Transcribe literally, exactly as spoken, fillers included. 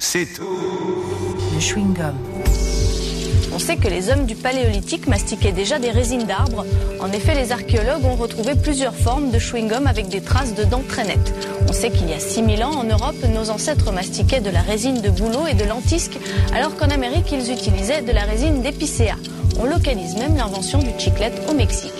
c'est tout. Le chewing-gum. On sait que les hommes du Paléolithique mastiquaient déjà des résines d'arbres. En effet, les archéologues ont retrouvé plusieurs formes de chewing-gum avec des traces de dents très nettes. On sait qu'il y a six mille ans, en Europe, nos ancêtres mastiquaient de la résine de bouleau et de lentisque, alors qu'en Amérique, ils utilisaient de la résine d'épicéa. On localise même l'invention du chiclette au Mexique.